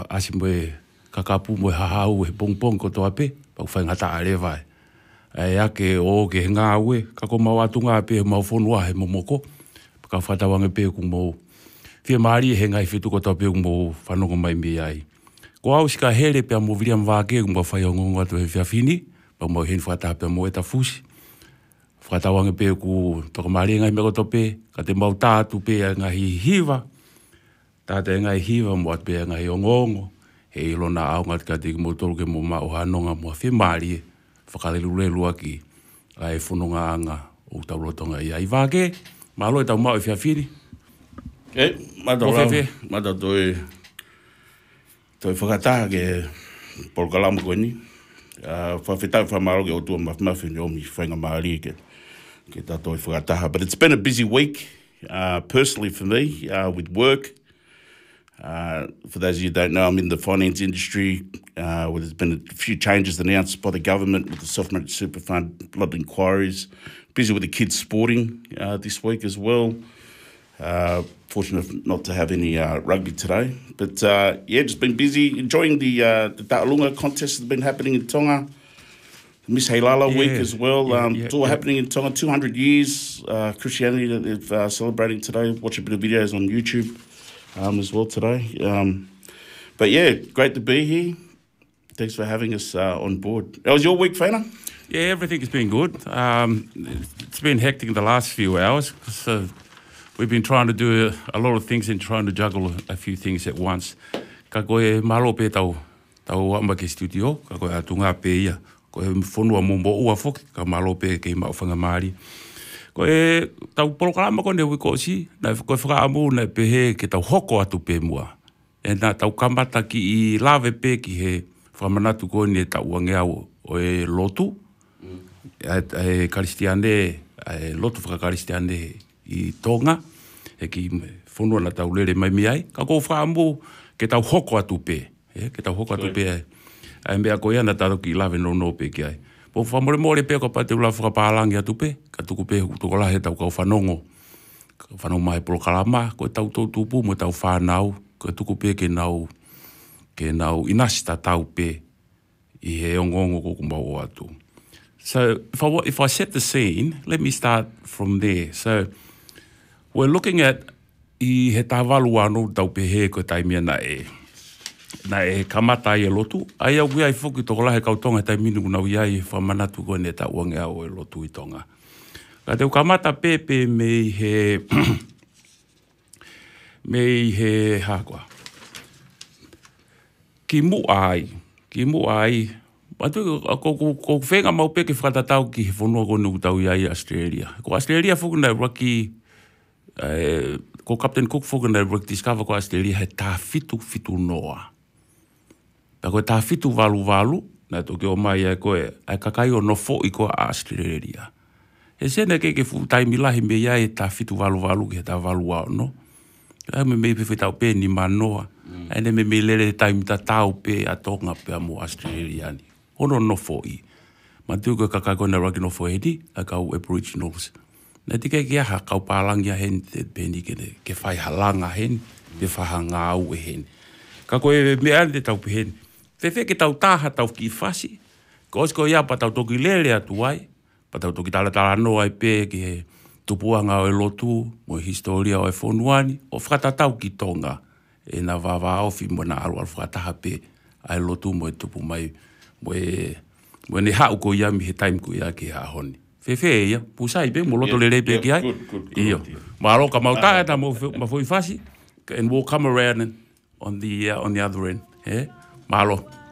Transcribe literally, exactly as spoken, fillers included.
asi moe kakapu moe hahau e pong pong ko toa pe, pau whai ngata a rewai. E ake o ke ngā ue, kako mau atu ngā pe mau whonua he momoko, ka whatawange pe ku mou. Whia maari he ngai whitu ko toa pe ku mou whanonga mai me ai. Ko au sika here pe a mo William Wake ku mou whai o ngongo atu he whiawhini, pau mau hen whata pe mo e ta fusi. Whatawange pe ku toko maari ngai me ko toa pe, ka te mau tātu pe a ngai hiva, tāta e ngai hiva mo atu pe a ngai o ngongo, he ilo na au ngat ka te ki mo tolu ke mo mao hanonga mo whia maari e, whakalelu aki, ai whunonga anga o taulotonga ia. I Wake, malo e tau mao e whiawhiri. E, mata rau, mata toi, toi whakataha ke Polokalama koe ni. Whawhetau whamaro ke o tua mawhimafi ni omi whainga maari ke, ke ta toi whakataha. But it's been a busy week, uh, personally for me, uh, with work. Uh, for those of you who don't know, I'm in the finance industry. Uh, where there's been a few changes announced by the government with the Self-Managed Super Fund, a lot of inquiries. Busy with the kids sporting uh, this week as well. Uh, fortunate not to have any uh, rugby today. But uh, yeah, just been busy, enjoying the, uh, the Ta'alunga contest that's been happening in Tonga. Miss Heilala yeah, week as well. Yeah, um, yeah, it's all yeah. happening in Tonga. two hundred years uh, Christianity that they're uh, celebrating today. Watch a bit of videos on YouTube. Um, as well today. Um, but yeah, great to be here. Thanks for having us uh, on board. How was your week, Fana? Yeah, everything has been good. Um, it's been hectic the last few hours. So we've been trying to do a, a lot of things and trying to juggle a few things at once. Ka koe malo pe tau, tau ama ke studio, ka koe atunga pe ia. Koe whonua mumbo ua foki, ka malo pe ke mau whangamari. Ko e tau Polokalama ko ne wiko si, na koe whakaamu na pehe ke tau hoko atu pe mua. E na tau kamata ki I lawe pe ki he whamanatu ko ne tau wangeau o e lotu. Mm. E, e karistiane, e lotu whakakaristiane I Tonga, e ki whonua na tau lere mai miai. Ka ko whakaamu ke tau hoko atu pe, e, ke tau hoko atu pe ai. Ai mea ko ia na tau ki lawe no no pe ki ai. Po whamore more pe ko pate ula whakapālangi atu pe, ka tuku pe hukutokola he tau kau whanongo. Ka whanongo mai Polokalama, ko tau tau tupu mo tau whanau, ka tuku pe ke nau, ke nau inasita tau pe, I he ongongo ko kumau o atu. So if I, if I set the scene, let me start from there. So we're looking at I he tāwalu anu tau pe he ko taimia na e. Na e kamata I e lotu, ai au ai whuki toko lahe kautonga tai minu nau iai whamanatu koe ne ta uange au e lotu I Tonga. Ka teo kamata pepe me he, me he hakua. Ki mu ai, ki mu ai, atu ko ko ko whenga mau pe ke whakatatau ki he whanua ko nu tau iai Australia. Ko Australia whuki na raki, eh, ko Captain Cook whuki na raki discover ko Australia he tā fitu fitu noa. Ta koe tā fitu walu walu, na toke o mai ai koe, ai kakai o no fo I koe Australia. He sene ke ke fu taimi lahi me iai tā fitu walu walu ke tā walu wau no. Ai me me pe tau pe ni manoa, ai ne me me lere taimi ta tau pe a Tonga pe a mo Australia ni. Ono no fo I. Ma tu koe kakai koe na raki no fo edi, a kau Aboriginals. Na tika ke aha kau pālangi a hen, te peni ke, ke whai halanga hen, te whahanga au e hen. Ka koe me ane tau pe hen. Whewhe ke tau tāha tau ki whasi, ko osko ia pa tau toki lere atu ai, pa tau toki tala tala no ai pe ke he tupuanga o e lotu, mo e historia o e whonuani, o whakatatau ki Tonga, e na wawa ofi mo na aru al whakataha pe ai lotu mo e tupu mai, mo e, mo e ne hau ko ia mi he taim ko ia ki ha honi. Whewhe ia, pusai pe, mo loto lere pe ki ai, iyo. Ma roka mau tāha ta mo fwoi whasi, and we'll come around on the, uh, on the other end, eh? Malo.